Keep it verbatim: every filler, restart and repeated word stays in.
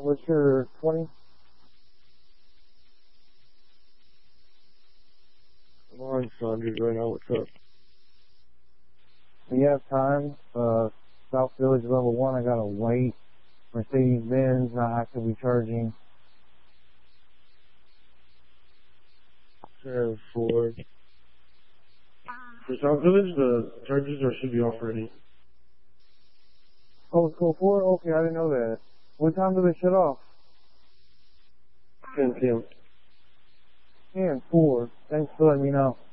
What's your twenty? I'm on Saunders right now. What's up? Do you have time? Uh, South Village level one, I got a white Mercedes-Benz, not actively charging. Uh, for for South Village, the charges are should be off already. Oh, it's code four? Okay, I didn't know that. What time do they shut off? ten p m ten, four. Thanks for letting me know.